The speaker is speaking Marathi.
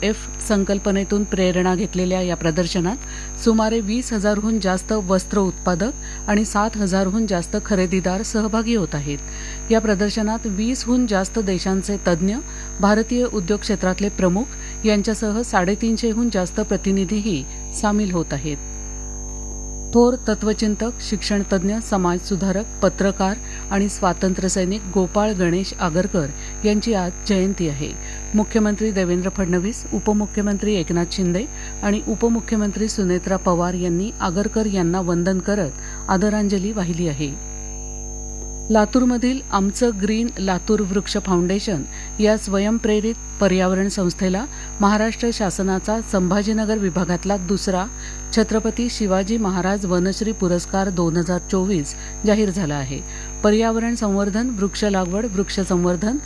संकल्पनेतून प्रेरणा घेतलेल्या या प्रदर्शनात सुमारे 20,000हून जास्त वस्त्र उत्पादक आणि 7,000हून जास्त खरेदीदार सहभागी होत आहेत. या प्रदर्शनात 20हून जास्त देशांचे तज्ज्ञ, भारतीय उद्योग क्षेत्रातले प्रमुख यांच्यासह 350हून जास्त प्रतिनिधीही सामील होत आहेत. थोर तत्वचिंतक, शिक्षणतज्ज्ञ, समाजसुधारक, पत्रकार आणि स्वातंत्र्यसैनिक गोपाळ गणेश आगरकर यांची आज जयंती आहे. मुख्यमंत्री देवेंद्र फडणवीस, उपमुख्यमंत्री एकनाथ शिंदे आणि उपमुख्यमंत्री सुनेत्रा पवार यांनी आगरकर यांना वंदन करत आदरांजली वाहिली आहे. लातूरमधील आमचं ग्रीन लातूर वृक्ष फाउंडेशन या स्वयंप्रेरित पर्यावरण संस्थेला महाराष्ट्र शासनाचा संभाजीनगर विभागातला दुसरा छत्रपती शिवाजी महाराज वनश्री पुरस्कार 2024 जाहीर झाला आहे. पर्यावरण संवर्धन, वृक्ष लागवड, वृक्ष संवर्धन